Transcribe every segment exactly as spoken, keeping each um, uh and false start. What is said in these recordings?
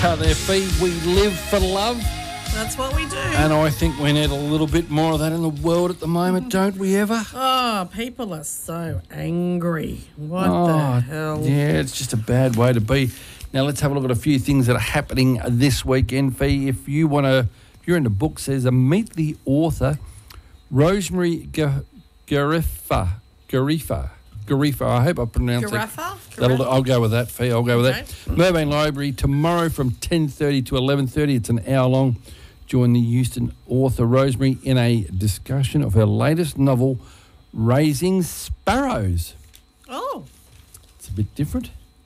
car there, Fee. We live for love. That's what we do. And I think we need a little bit more of that in the world at the moment, don't we ever? Oh, people are so angry. What oh, the hell? Yeah, it's just a bad way to be. Now, let's have a look at a few things that are happening this weekend, Fee. If you want to, if you're in the book, says, uh, meet the author, Rosemary Garifa. Garifa. Garifa. I hope I pronounced it. Garifa? That'll, I'll go with that, Fee. I'll go with Okay. that. Merbein Library, tomorrow from ten thirty to eleven thirty. It's an hour long. Join the Euston author Rosemary in a discussion of her latest novel, Raising Sparrows. Oh. It's a bit different.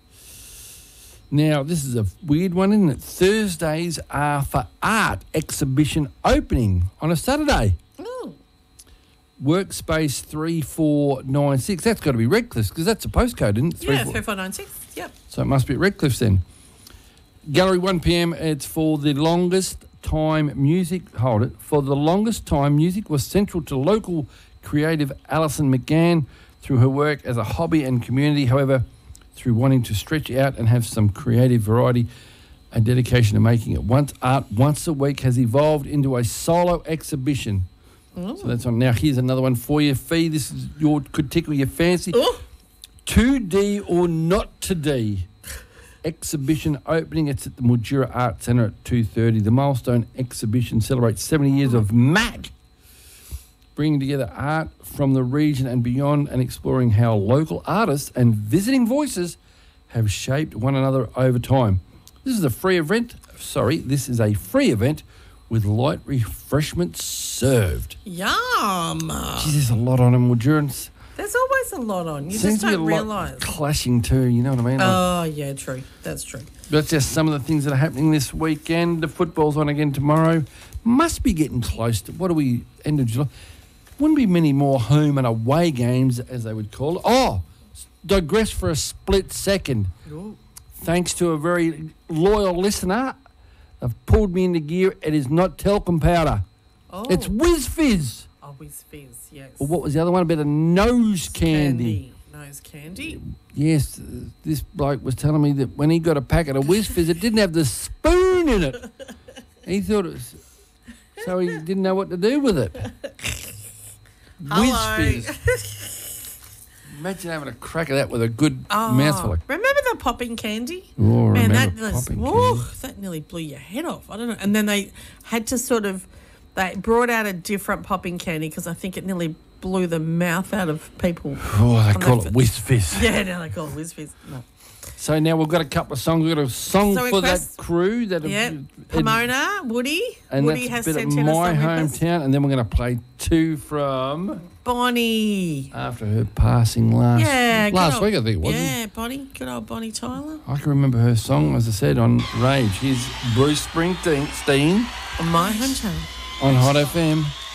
Now, this is a weird one, isn't it? Thursdays are for art exhibition opening on a Saturday. Oh. Workspace three four nine six. That's got to be Redcliffe's because that's a postcode, isn't it? Yeah, three four nine six. Yep. So it must be at Redcliffe's then. Gallery one p m. It's for the longest time music. Hold it. For the longest time, music was central to local creative Alison McGann through her work as a hobby and community. However, through wanting to stretch out and have some creative variety and dedication to making it once art once a week has evolved into a solo exhibition. Ooh. So that's on. Now, here's another one for you, Fee. This is your could tickle your fancy. Ooh. two D or not to D exhibition opening. It's at the Mildura Art Centre at two thirty. The Milestone exhibition celebrates seventy years of Mac, bringing together art from the region and beyond and exploring how local artists and visiting voices have shaped one another over time. This is a free event. Sorry, this is a free event with light refreshments served. Yum. Geez, there's a lot on in Mildura. There's always a lot on. You Seems just to be don't a lot realise. clashing too, you know what I mean? Like, Oh, yeah, true. That's true. that's just some of the things that are happening this weekend. The football's on again tomorrow. Must be getting close to, what are we, end of July? Wouldn't be many more home and away games, as they would call it. Oh, digress for a split second. Ooh. Thanks to a very loyal listener, they've pulled me into gear. It is not talcum powder. Oh. It's Whiz Fizz. Oh, Whiz Fizz, yes. Or what was the other one? A bit of nose candy. Candy. Nose candy. Yes, uh, this bloke was telling me that when he got a packet of Whiz Fizz, it didn't have the spoon in it. He thought it was... So he didn't know what to do with it. Hello. Whiz Fizz. Imagine having a crack of that with a good Oh, mouthful of... remember the popping candy? Oh, Man, that remember was, popping woo, candy. that nearly blew your head off. I don't know. And then they had to sort of, they brought out a different popping candy because I think it nearly blew the mouth out of people. Oh, they on call the- it Whiz Fizz. Yeah, now they call it Whiz Fizz. No. So now we've got a couple of songs. We've got a song Song for request? that crew. That have- Yeah, and- Pomona, Woody. And Woody that's has a bit sent of in a my song request. hometown. And then we're going to play two from... Bonnie. After her passing last Yeah, good last old- week, I think it was. Yeah, Bonnie. Good old Bonnie Tyler. I can remember her song, as I said, on Rage. Here's Bruce Springsteen My hometown. on Hot F M.